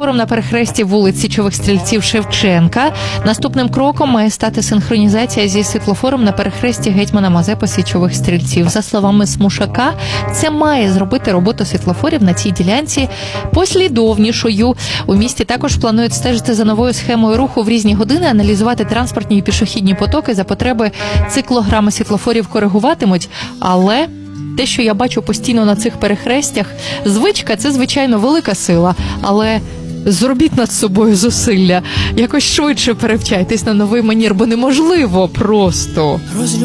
світлофором на перехресті вулиць Січових Стрільців Шевченка. Наступним кроком має стати синхронізація зі світлофором на перехресті Гетьмана Мазепи Січових Стрільців. За словами Смушака, це має зробити роботу світлофорів на цій ділянці послідовнішою. У місті також планують стежити за новою схемою руху в різні години, аналізувати транспортні і пішохідні потоки, за потреби циклограми світлофорів коригуватимуть, але те, що я бачу постійно на цих перехрестях, звичка – це, звичайно, велика сила, але зробіть над собою зусилля, якось швидше перевчайтесь на новий манір, бо неможливо просто.